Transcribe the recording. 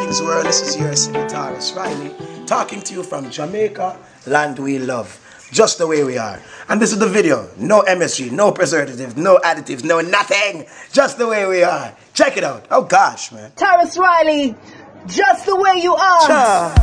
Greetings world, this is your Taurus Riley, talking to you from Jamaica, land we love, just the way we are. And this is the video, no MSG, no preservatives, no additives, no nothing, just the way we are. Check it out. Oh gosh, man. Taurus Riley, just the way you are. Cha.